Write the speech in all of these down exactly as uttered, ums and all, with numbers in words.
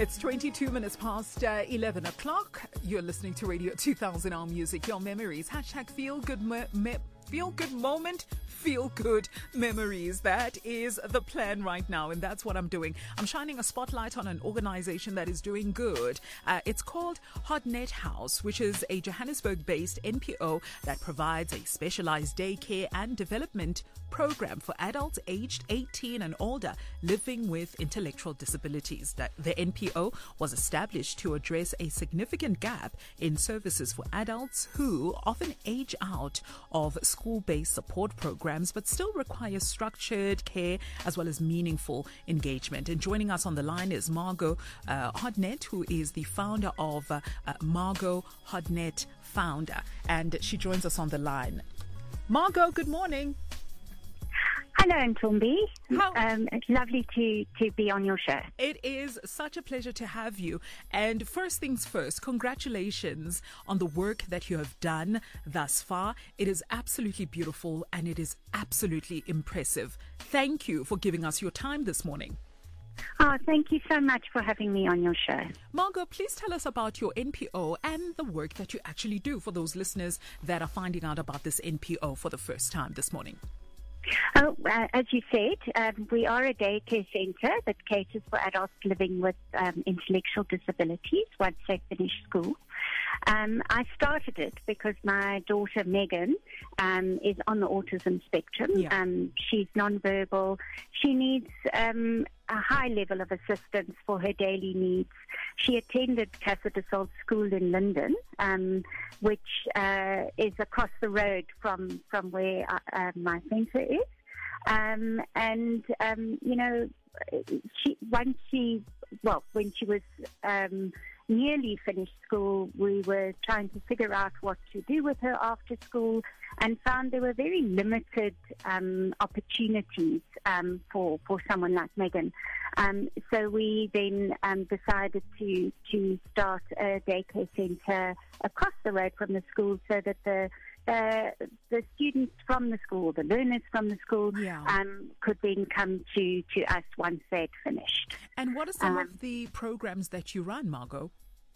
It's twenty-two minutes past uh, eleven o'clock. You're listening to Radio two thousand R Music, your memories. Hashtag feel good, me- me- feel good moment, feel good memories. That is the plan right now, and that's what I'm doing. I'm shining a spotlight on an organization that is doing good. Uh, it's called Hotnet House, which is a Johannesburg-based N P O that provides a specialized daycare and development program for adults aged eighteen and older living with intellectual disabilities. That the N P O was established to address a significant gap in services for adults who often age out of school-based support programs but still require structured care as well as meaningful engagement. And joining us on the line is Margot uh, Hotnet, who is the founder of uh, uh, Margot Hotnet Founder, and she joins us on the line. Margot, good morning. Hello, Ntombi. How- Um, it's lovely to, to be on your show. It is such a pleasure to have you. And first things first, congratulations on the work that you have done thus far. It is absolutely beautiful and it is absolutely impressive. Thank you for giving us your time this morning. Oh, thank you so much for having me on your show. Margot, please tell us about your N P O and the work that you actually do for those listeners that are finding out about this N P O for the first time this morning. Oh, uh, as you said, um, we are a daycare centre that caters for adults living with um, intellectual disabilities once they finish school. Um, I started it because my daughter Megan um, is on the autism spectrum. Yeah. Um, she's nonverbal. She needs um, a high level of assistance for her daily needs. She attended Casa de Sol School in London, um, which uh, is across the road from from where uh, uh, my centre is. Um, and um, you know, she once she well when she was um, nearly finished school, we were trying to figure out what to do with her after school, and found there were very limited um, opportunities um, for for someone like Megan. Um, so we then um, decided to to start a daycare centre across the road from the school, so that the uh, the students from the school, the learners from the school, Yeah. um, could then come to, to us once they'd finished. And what are some Um, of the programs that you run, Margot?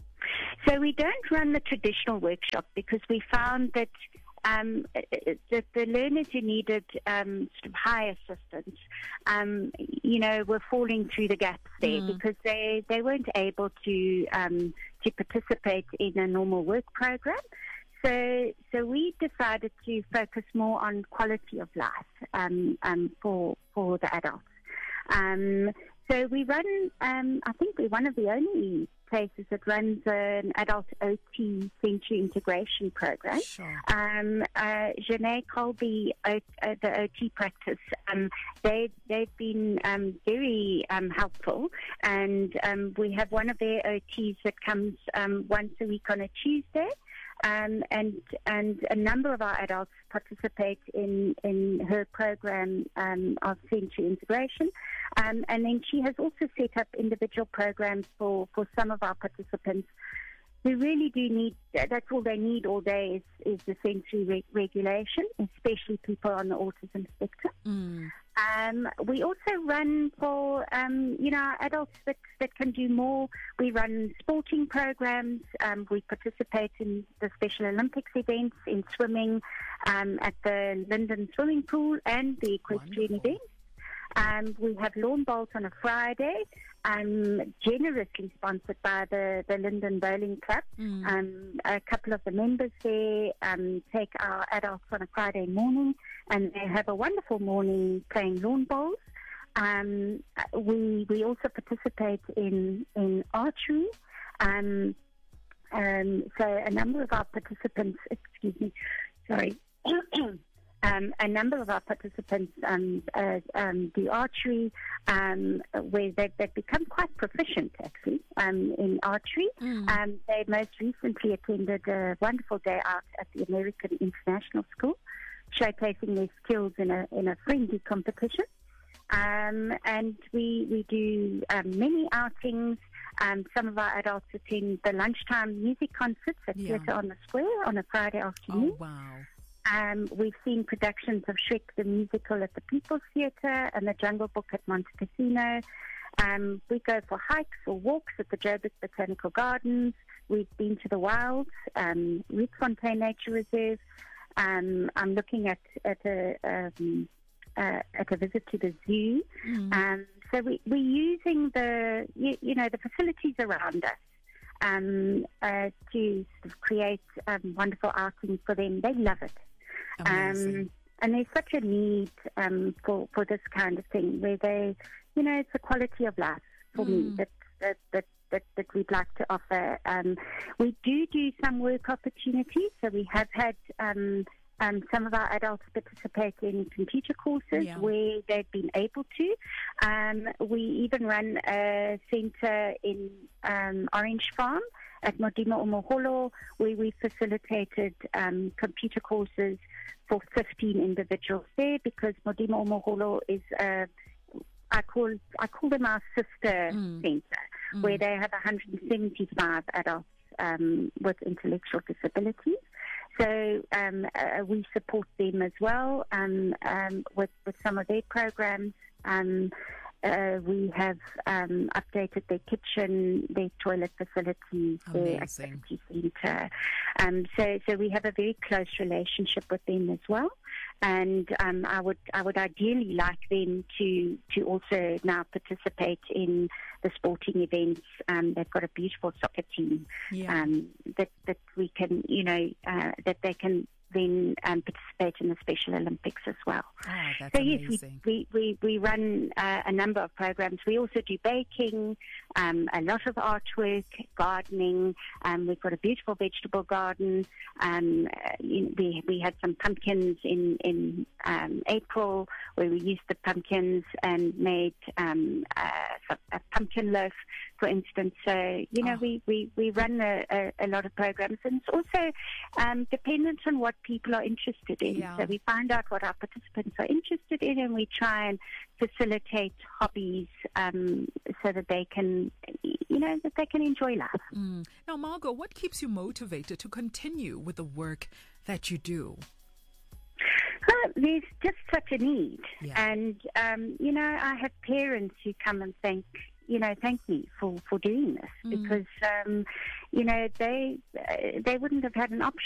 So we don't run the traditional workshop because we found that um, that the learners who needed um, sort of high assistance, um, you know, were falling through the gaps there Mm. because they, they weren't able to um, to participate in a normal work program. So, so we decided to focus more on quality of life um, um, for for the adults. Um, so we run, um, I think we're one of the only places that runs an adult O T sensory integration program. Sure. Um, uh, Janae Colby, uh, uh, the O T practice, um, they, they've been um, very um, helpful, and um, we have one of their O Ts that comes um, once a week on a Tuesday. Um, and and a number of our adults participate in, in her program um, of sensory integration. Um, and then she has also set up individual programs for, for some of our participants who really do need, that's all they need all day is, is the sensory re- regulation, especially people on the autism spectrum. Mm. Um, we also run for, um, you know, adults that, that can do more. We run sporting programs. Um, we participate in the Special Olympics events, in swimming um, at the Linden swimming pool and the equestrian Wonderful. events. Um, we have lawn bowls on a Friday, um, generously sponsored by the, the Linden Bowling Club. Mm. Um, a couple of the members there um, take our adults on a Friday morning, and they have a wonderful morning playing lawn bowls. Um, we we also participate in in archery. Um, um, so a number of our participants, excuse me, sorry. Um, a number of our participants um, uh, um, do archery, um, where they've, they've become quite proficient, actually, um, in archery. Mm. Um, they most recently attended a wonderful day out at the American International School, showcasing their skills in a in a friendly competition. Um, and we we do um, many outings. Um, some of our adults attend the lunchtime music concerts at Yeah. Theatre on the Square on a Friday afternoon. Oh, wow. Um, we've seen productions of Shrek the Musical at the People's Theatre and the Jungle Book at Monte Cassino. Um, we go for hikes or walks at the Joburg Botanical Gardens. We've been to the wilds, um, Rietfontein Nature Reserve. Um, I'm looking at at a um, uh, at a visit to the zoo. Mm. Um, so we, we're using the you, you know the facilities around us um, uh, to sort of create um, wonderful outings for them. They love it. Um, and there's such a need um, for for this kind of thing, where they, you know, it's a quality of life for mm. me that that that. That, that we'd like to offer. Um, we do do some work opportunities, so we have had um, um, some of our adults participate in computer courses yeah. where they've been able to. Um, we even run a centre in um, Orange Farm at Modimo Umoholo, where we facilitated um, computer courses for fifteen individuals there, because Modimo Umoholo is a I call I call them our sister mm. centre, mm. where they have one hundred seventy-five adults um, with intellectual disabilities. So um, uh, we support them as well um, um, with, with some of their programs. Um, uh, we have um, updated their kitchen, their toilet facilities, Amazing. Their activity centre. Um, so, so we have a very close relationship with them as well. And um, I would I would ideally like them to to also now participate in the sporting events. Um, they've got a beautiful soccer team yeah. um, that that we can you know uh, that they can then um, participate in the Special Olympics as well. Oh, that's so amazing. yes, we, we, we, we run uh, a number of programs. We also do baking, um, a lot of artwork, gardening. Um, we've got a beautiful vegetable garden. Um, uh, you know, we, we had some pumpkins in, in um, April, where we used the pumpkins and made um, a, a pumpkin loaf, for instance. So, you know, oh. we, we, we run a, a, a lot of programs. And it's also um, dependent on what people are interested in. Yeah. So we find out what our participants are interested in, and we try and facilitate hobbies um, so that they can, you know, that they can enjoy life. Mm. Now, Margot, what keeps you motivated to continue with the work that you do? Well, there's just such a need. Yeah. And, um, you know, I have parents who come and thank you know, thank me for, for doing this mm. because, um, you know, they uh, they wouldn't have had an option.